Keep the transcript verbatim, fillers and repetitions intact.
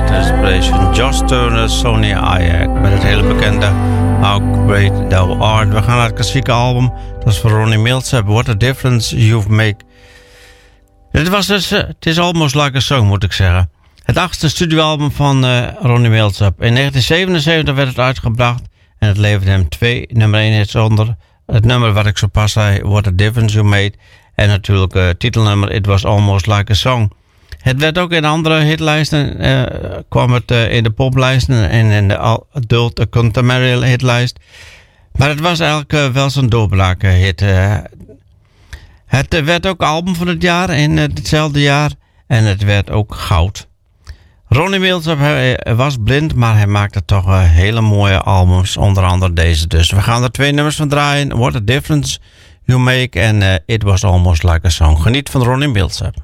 hit van Josh Turner, Sonny Ayak met het hele bekende How Great Thou Art. We gaan naar het klassieke album, dat is van Ronnie Milsap, What a Difference You've Made. Dit was dus, uh, het is almost like a song, moet ik zeggen. Het achtste studioalbum van uh, Ronnie Milsap. In negentien zevenenzeventig werd het uitgebracht en het leverde hem twee nummer één hits onder. Het nummer wat ik zo pas zei, What a Difference You Made. En natuurlijk het uh, titelnummer It Was Almost Like a Song. Het werd ook in andere hitlijsten, uh, kwam het uh, in de poplijsten en in de adult contemporary hitlijst. Maar het was eigenlijk uh, wel zo'n doorbraakhit. Uh, het uh, werd ook album van het jaar in uh, hetzelfde jaar en het werd ook goud. Ronnie Milsap was blind, maar hij maakte toch uh, hele mooie albums, onder andere deze dus. We gaan er twee nummers van draaien, What a Difference You Make en uh, It Was Almost Like a Song. Geniet van Ronnie Milsap.